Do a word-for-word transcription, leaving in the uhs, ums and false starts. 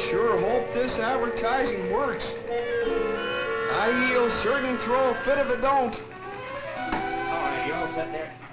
sure hope this advertising works. I yield certain throw a fit if it don't. All right, you all set there?